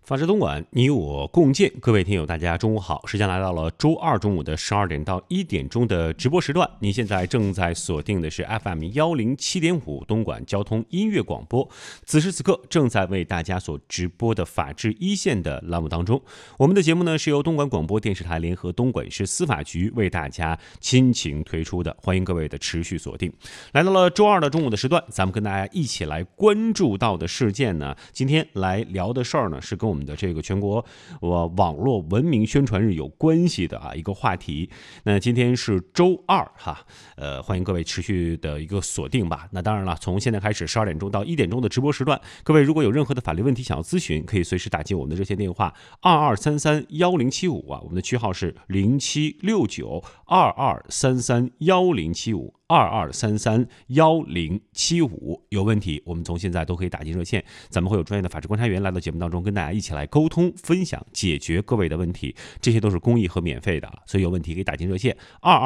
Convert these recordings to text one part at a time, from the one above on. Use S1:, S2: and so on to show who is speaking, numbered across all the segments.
S1: 法治东莞，你我共建。各位听友，大家中午好！时间来到了周二中午的12点到1点钟的直播时段。您现在正在锁定的是 FM107.5东莞交通音乐广播。此时此刻正在为大家所直播的法治一线的栏目当中。我们的节目呢是由东莞广播电视台联合东莞市司法局为大家倾情推出的，欢迎各位的持续锁定。来到了周二的中午的时段，咱们跟大家一起来关注到的事件呢，今天来聊的事儿呢是跟我们的这个全国网络文明宣传日有关系的一个话题。那今天是周二哈，欢迎各位持续的一个锁定吧。那当然了，从现在开始12点钟到1点钟的直播时段，各位如果有任何的法律问题想要咨询，可以随时打进我们的热线电话22331075我们的区号是07692233107522331075，有问题我们从现在都可以打进热线，咱们会有专业的法治观察员来到节目当中跟大家一起来沟通分享解决各位的问题，这些都是公益和免费的，所以有问题可以打进热线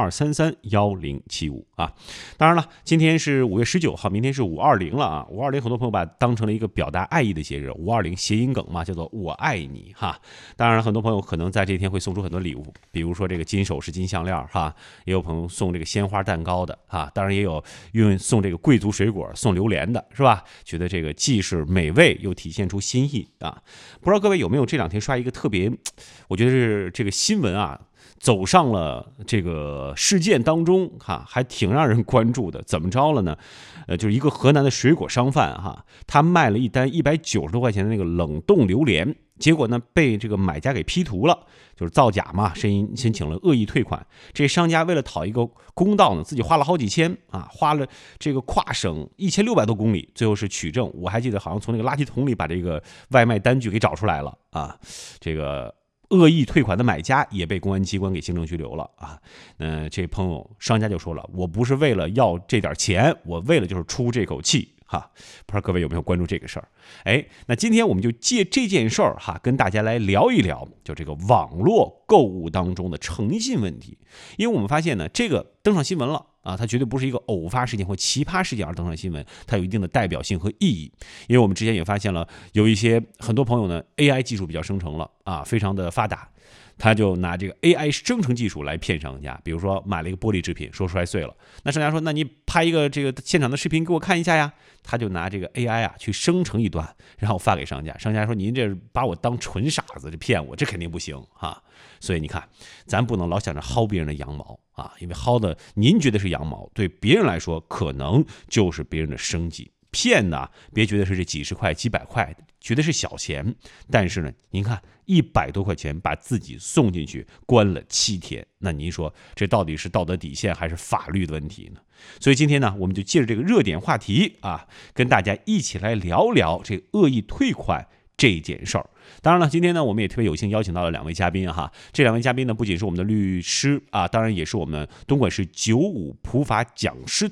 S1: 22331075当然了，今天是5月19号，明天是520了520很多朋友把它当成了一个表达爱意的节日，520谐音梗嘛，叫做我爱你当然很多朋友可能在这天会送出很多礼物，比如说这个金首饰金项链也有朋友送这个鲜花蛋糕的当然也有用送这个贵族水果送榴莲的，是吧？觉得这个既是美味又体现出心意不知道各位有没有这两天刷一个特别，我觉得是这个新闻走上了这个事件当中还挺让人关注的。怎么着了呢？就是一个河南的水果商贩他卖了一单190多块钱的那个冷冻榴莲，结果呢被这个买家给P图了，就是造假嘛，申请了恶意退款。这商家为了讨一个公道呢，自己花了好几千花了这个跨省1600多公里，最后是取证。我还记得好像从那个垃圾桶里把这个外卖单据给找出来了这个恶意退款的买家也被公安机关给行政拘留了这朋友商家就说了，我不是为了要这点钱，我为了就是出这口气不知道各位有没有关注这个事儿？那今天我们就借这件事儿跟大家来聊一聊，就这个网络购物当中的诚信问题。因为我们发现呢，这个登上新闻了它绝对不是一个偶发事件或奇葩事件而登上新闻，它有一定的代表性和意义。因为我们之前也发现了，有一些很多朋友呢 ，AI 技术比较生成了非常的发达。他就拿这个 AI 生成技术来骗商家，比如说买了一个玻璃制品，说摔碎了，那商家说，那你拍一个这个现场的视频给我看一下呀，他就拿这个 AI 去生成一段，然后发给商家，商家说您这把我当纯傻子，这骗我，这肯定不行所以你看，咱不能老想着薅别人的羊毛因为薅的您觉得是羊毛，对别人来说可能就是别人的生计。骗呢，别觉得是这几十块几百块的，觉得是小钱，但是呢，您看100多块钱把自己送进去关了7天，那您说这到底是道德底线还是法律的问题呢？所以今天呢，我们就借着这个热点话题跟大家一起来聊聊这恶意退款这件事儿。当然了，今天呢，我们也特别有幸邀请到了2位嘉宾这2位嘉宾呢，不仅是我们的律师当然也是我们东莞市95普法讲师